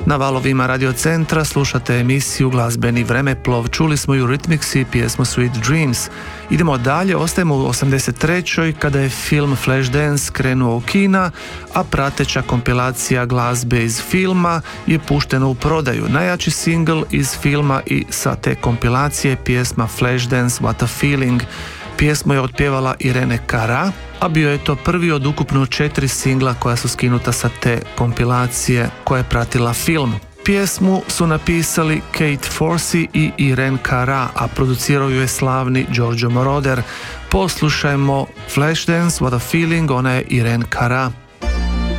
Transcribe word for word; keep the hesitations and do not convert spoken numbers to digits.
Na valovima Radio Centra slušate emisiju Glazbeni vremeplov. Čuli smo Eurythmics i pjesmu Sweet Dreams. Idemo dalje, ostajemo u osamdeset trećoj kada je film Flashdance krenuo u kina, a prateća kompilacija glazbe iz filma je puštena u prodaju. Najjači singl iz filma i sa te kompilacije je pjesma Flashdance What a Feeling. Pjesmu je otpjevala Irene Cara, a bio je to prvi od ukupno četiri singla koja su skinuta sa te kompilacije koja je pratila film. Pjesmu su napisali Kate Forsey i Irene Cara, a producirao ju je slavni Giorgio Moroder. Poslušajmo Flashdance What a Feeling, ona je Irene Cara.